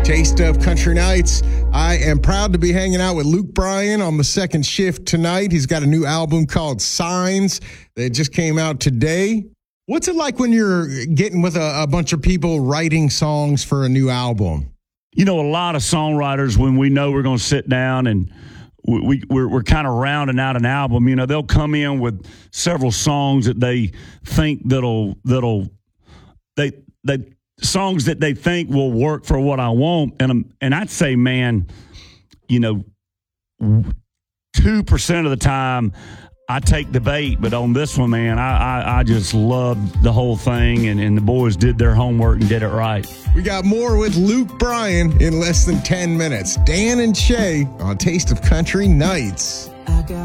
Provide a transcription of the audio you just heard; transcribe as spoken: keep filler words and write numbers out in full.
Taste of Country Nights. I am proud to be hanging out with Luke Bryan on the second shift tonight. He's got a new album called Signs that just came out today. What's it like when you're getting with a, a bunch of people writing songs for a new album? You know, a lot of songwriters, when we know we're going to sit down and we, we, we're, we're kind of rounding out an album, you know, they'll come in with several songs that they think that'll, that'll, they, they, songs that they think will work for what I want. And, um, and I'd say, man, you know, two percent of the time I take the bait, but on this one, man, I, I, I just loved the whole thing, and, and the boys did their homework and did it right. We got more with Luke Bryan in less than ten minutes. Dan and Shay on Taste of Country Nights.